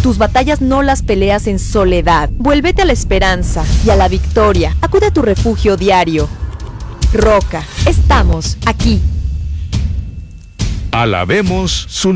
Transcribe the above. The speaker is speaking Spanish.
Tus batallas no las peleas en soledad. Vuélvete a la esperanza y a la victoria. Acude a tu refugio diario. Roca, estamos aquí. Alabemos su